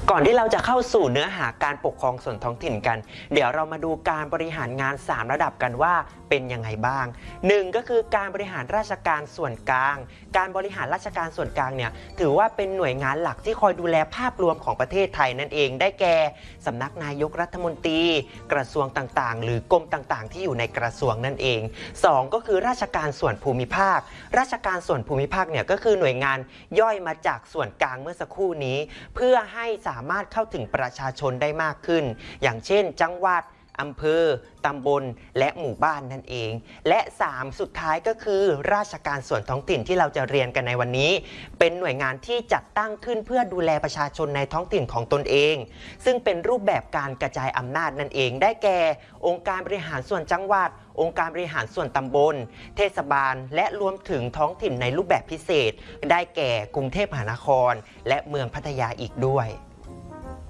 ก่อนที่เราจะเข้าสู่เนื้อหาการปกครองส่วนท้องถิ่นกันเดี๋ยวเรามาดูการบริหารงาน3ระดับกันว่าเป็นยังไงบ้าง1ก็คือการบริหารราชการส่วนกลางการบริหารราชการส่วนกลางเนี่ยถือว่าเป็นหน่วยงานหลักที่คอยดูแลภาพรวมของประเทศไทยนั่นเองได้แก่สำนักนายกรัฐมนตรีกระทรวงต่างๆหรือกรมต่างๆที่อยู่ในกระทรวงนั่นเอง2ก็คือราชการส่วนภูมิภาคราชการส่วนภูมิภาคเนี่ยก็คือหน่วยงานย่อยมาจากส่วนกลางเมื่อสักครู่นี้เพื่อให้สามารถเข้าถึงประชาชนได้มากขึ้นอย่างเช่นจังหวัดอำเภอตำบลและหมู่บ้านนั่นเองและ3สุดท้ายก็คือราชการส่วนท้องถิ่นที่เราจะเรียนกันในวันนี้เป็นหน่วยงานที่จัดตั้งขึ้นเพื่อดูแลประชาชนในท้องถิ่นของตนเองซึ่งเป็นรูปแบบการกระจายอำนาจนั่นเองได้แก่องค์การบริหารส่วนจังหวัดองค์การบริหารส่วนตำบลเทศบาลและรวมถึงท้องถิ่นในรูปแบบพิเศษได้แก่กรุงเทพมหานครและเมืองพัทยาอีกด้วย